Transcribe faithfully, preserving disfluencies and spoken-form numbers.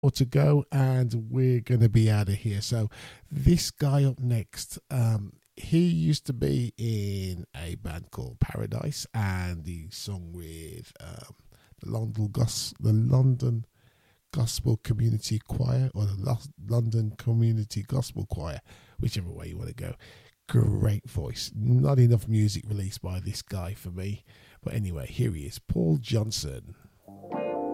Or to go, and we're going to be out of here. So this guy up next, um, he used to be in a band called Paradise, and he sung with um, the London Gos- the London Gospel Community Choir, or the Lo- London Community Gospel Choir, whichever way you want to go. Great voice. Not enough music released by this guy for me, but anyway, here he is, Paul Johnson.